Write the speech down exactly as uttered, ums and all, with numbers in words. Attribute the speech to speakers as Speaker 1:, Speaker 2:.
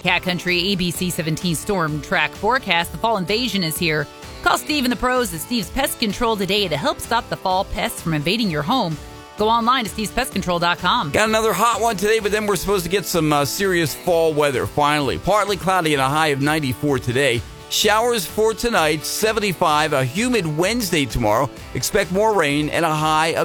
Speaker 1: Cat Country A B C seventeen Storm Track forecast. The fall invasion is here. Call Steve and the pros at Steve's Pest Control today to help stop the fall pests from invading your home. Go online to stevens pest control dot com.
Speaker 2: Got another hot one today, but then we're supposed to get some uh, serious fall weather, finally. Partly cloudy and a high of ninety-four today. Showers for tonight, seventy-five. A humid Wednesday tomorrow. Expect more rain and a high of